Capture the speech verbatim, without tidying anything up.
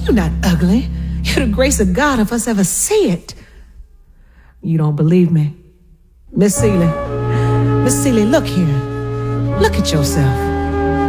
You're not ugly. You're the grace of God if us ever see it. You don't believe me? Miss Celie, Miss Celie, look here. Look at yourself.